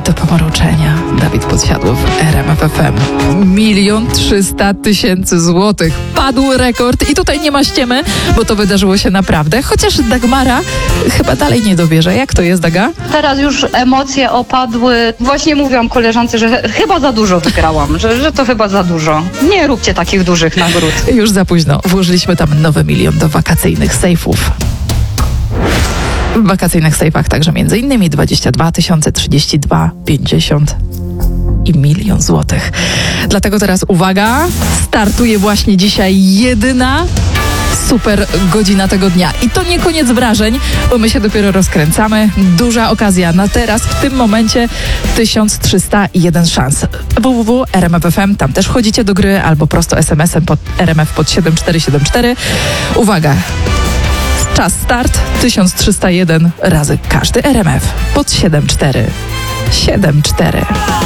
do pomruczenia. Dawid Podsiadło w RMF FM. 1 300 000 złotych. Padł rekord i tutaj nie ma ściemy, bo to wydarzyło się naprawdę. Chociaż Dagmara chyba dalej nie dowierza. Jak to jest, Daga? Teraz już emocje opadły. Właśnie mówiłam koleżance, że chyba za dużo wygrałam, że to chyba za dużo. Nie róbcie takich dużych nagród. Już za późno. Włożyliśmy tam nowy 1 000 000 do wakacyjnych sejfów. W wakacyjnych sejfach także m.in. 22 000, 32, 50 i 1 000 000 złotych. Dlatego teraz uwaga, startuje właśnie dzisiaj jedyna super godzina tego dnia. I to nie koniec wrażeń, bo my się dopiero rozkręcamy. Duża okazja na teraz, w tym momencie 1301 szans. www.rmf.fm, tam też wchodzicie do gry albo prosto SMS-em pod RMF pod 7474. Uwaga! Czas start 1301 razy każdy RMF pod 7474.